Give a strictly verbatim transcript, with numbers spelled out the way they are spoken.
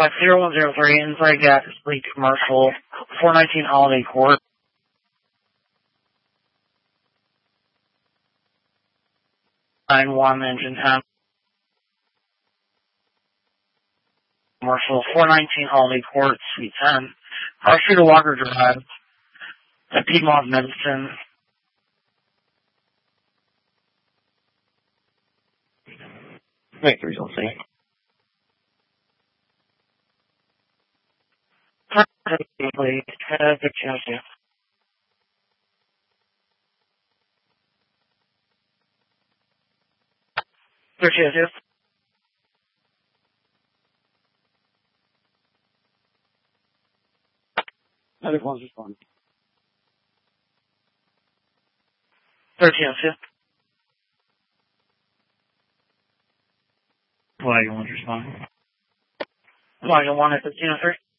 Five zero one zero three inside gas leak commercial four nineteen Holiday Court. Nine one engine ten. Commercial four nineteen Holiday Court, Suite ten. Car Street to Walker Drive. At Piedmont Medicine. Make the results, see. Please, uh, good chance, yeah. Good chance, yeah. Other one's responding. Good chance, yeah. Wagon one's responding. Wagon one at fifteen oh three.